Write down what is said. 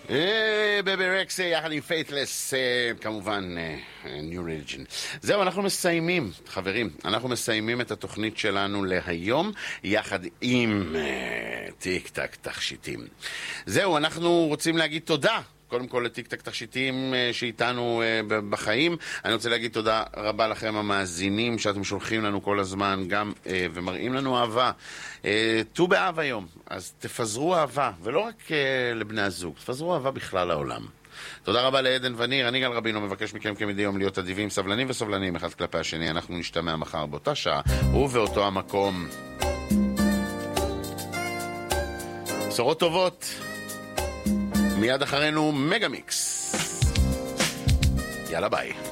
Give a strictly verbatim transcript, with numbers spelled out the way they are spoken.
בבי רקס יחד עם פיית'לס, כמובן New Religion. זהו, אנחנו מסיימים, חברים, אנחנו מסיימים את התוכנית שלנו להיום יחד עם טיק טק תכשיטים. זהו, אנחנו רוצים להגיד תודה קודם כל לטיק טק תכשיטים שאיתנו בחיים. אני רוצה להגיד תודה רבה לכם המאזינים שאתם שולחים לנו כל הזמן גם ומראים לנו אהבה. תו באב היום, אז תפזרו אהבה, ולא רק לבני הזוג, תפזרו אהבה בכלל לעולם. תודה רבה לעדן וניר, אני גל רבינו מבקש מכם כמדי יום להיות אדיבים, סבלנים וסובלנים אחד כלפי השני. אנחנו נשתמע מחר באותה שעה ובאותו המקום. בשורות טובות. מיד אחרינו מגה מיקס. יאללה ביי.